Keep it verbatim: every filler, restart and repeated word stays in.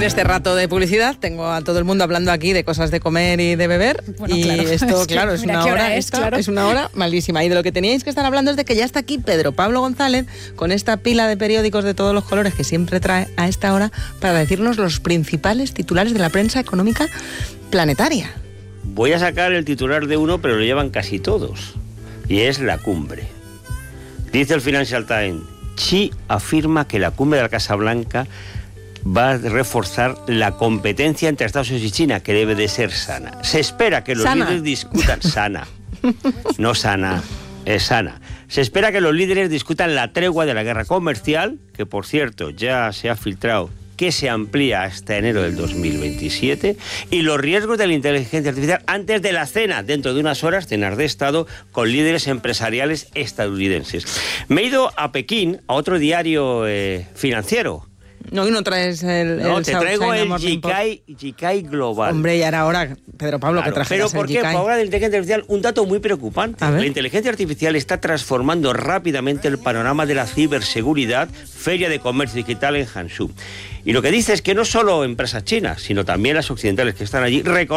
En este rato de publicidad tengo a todo el mundo hablando aquí de cosas de comer y de beber. Bueno, y claro. esto, Es que claro, es mira una qué hora, hora es, esta claro. es una hora malísima. Y de lo que teníais que estar hablando es de que ya está aquí Pedro Pablo González con esta pila de periódicos de todos los colores que siempre trae a esta hora para decirnos los principales titulares de la prensa económica planetaria. Voy a sacar el titular de uno, pero lo llevan casi todos. Y es la cumbre. Dice el Financial Times, Xi afirma que la cumbre de la Casa Blanca va a reforzar la competencia entre Estados Unidos y China, que debe de ser sana. Se espera que los ¿Sana? líderes discutan... Sana. No sana, es sana. Se espera que los líderes discutan la tregua de la guerra comercial, que por cierto ya se ha filtrado que se amplía hasta enero del dos mil veintisiete, y los riesgos de la inteligencia artificial antes de la cena, dentro de unas horas, cenas de Estado con líderes empresariales estadounidenses. Me he ido a Pekín, a otro diario eh, financiero. No, y no traes el, No, el te South traigo China el Morning Post. Jikai, Jikai Global. Hombre, ya era hora, Pedro Pablo, Claro, que trajeras pero ¿por el qué? Jikai. Por hablar de la inteligencia artificial, un dato muy preocupante. A ver. La inteligencia artificial está transformando rápidamente el panorama de la ciberseguridad, Feria de Comercio Digital en Hangzhou. Y lo que dice es que no solo empresas chinas, sino también las occidentales que están allí, reconocen